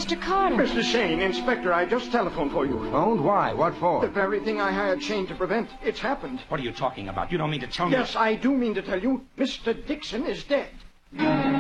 Mr. Carter. Mr. Shane, Inspector, I just telephoned for you. Phoned? Why? What for? The very thing I hired Shane to prevent. It's happened. What are you talking about? You don't mean to tell me... Yes, I do mean to tell you. Mr. Dixon is dead.